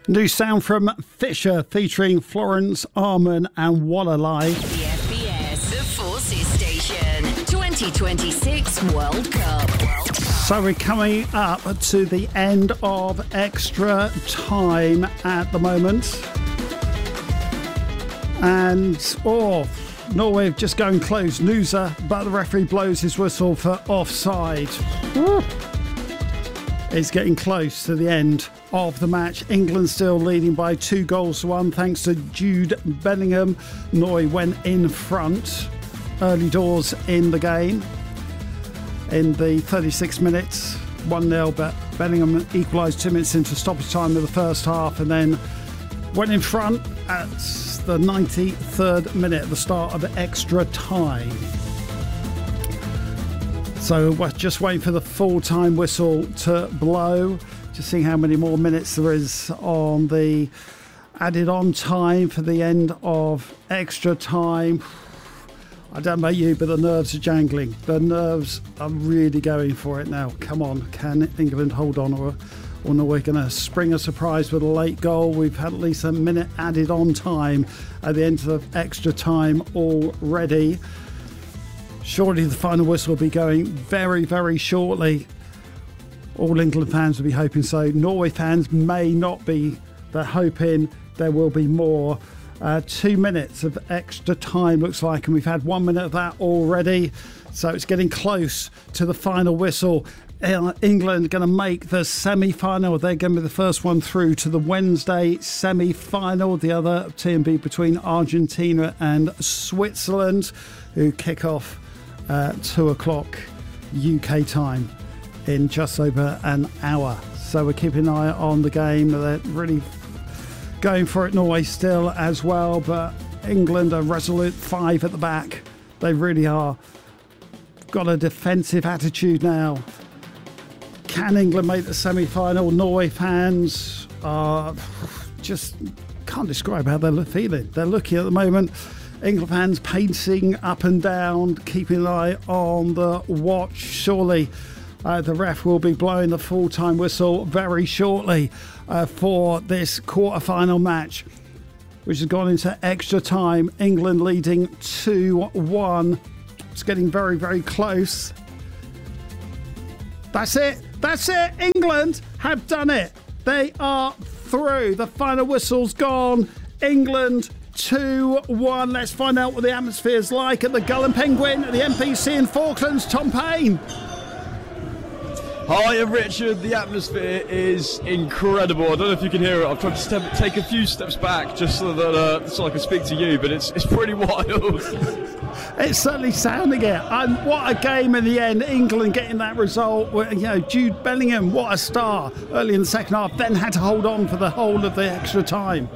New sound from Fisher featuring Florence Arman and Walalai. The FBS, the Forces Station, 2026 World Cup. So we're coming up to the end of extra time at the moment. And, Norway just going close. Nusa, but the referee blows his whistle for offside. Woo. It's getting close to the end of the match. England still leading by 2-1 thanks to Jude Bellingham. Norway went in front early doors in the game. In the 36 minutes, 1-0, but Bellingham equalised 2 minutes into stoppage time of the first half and then went in front at the 93rd minute at the start of extra time. So we're just waiting for the full-time whistle to blow. Just seeing how many more minutes there is on the added-on time for the end of extra time. I don't know about you, but the nerves are jangling. The nerves are really going for it now. Come on, can England hold on, or Norway going to spring a surprise with a late goal? We've had at least a minute added on time at the end of extra time already. Surely the final whistle will be going very, very shortly. All England fans will be hoping so. Norway fans may not be. They're hoping there will be more. 2 minutes of extra time looks like, and we've had 1 minute of that already. So it's getting close to the final whistle. England going to make the semi-final. They're going to be the first one through to the Wednesday semi-final. The other T&B between Argentina and Switzerland, who kick off 2 o'clock UK time in just over an hour. So we're keeping an eye on the game. They're really going for it, Norway still as well, but England are resolute, 5 at the back. They really are. Got a defensive attitude now. Can England make the semi-final? Norway fans are just can't describe how they're feeling. They're looking at the moment. England fans pacing up and down, keeping an eye on the watch. Surely the ref will be blowing the full-time whistle very shortly for this quarter-final match, which has gone into extra time. England leading 2-1. It's getting very, very close. That's it. That's it. England have done it. They are through. The final whistle's gone. England 2-1. Let's find out what the atmosphere's like at the Gull and Penguin at the MPC in Falklands. Tom Payne. Hi, I'm Richard. The atmosphere is incredible. I don't know if you can hear it. I've tried to take a few steps back just so that so I can speak to you, but it's pretty wild. It's certainly sounding it. And what a game in the end. England getting that result. Jude Bellingham, what a star early in the second half, then had to hold on for the whole of the extra time.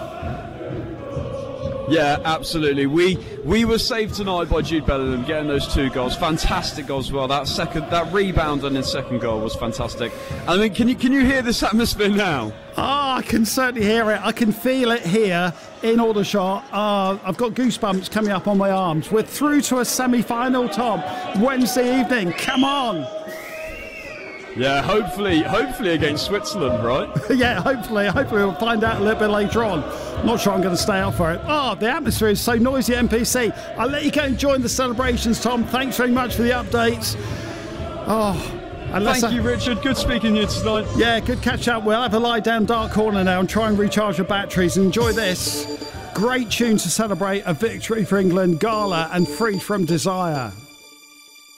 Yeah, absolutely. We were saved tonight by Jude Bellingham getting those 2 goals. Fantastic goals as well. That rebound and his second goal was fantastic. I mean, can you hear this atmosphere now? I can certainly hear it. I can feel it here in Aldershot. I've got goosebumps coming up on my arms. We're through to a semi-final, Tom. Wednesday evening. Come on. Yeah, hopefully against Switzerland, right? Yeah, hopefully we'll find out a little bit later on. Not sure I'm going to stay up for it. The atmosphere is so noisy at MPC. I'll let you go and join the celebrations, Tom. Thanks very much for the updates. Thank you, Richard. Good speaking to you tonight. Yeah, good catch up. We'll have a lie down dark corner now and try and recharge the batteries and enjoy this great tune to celebrate a victory for England, Gala and Free From Desire.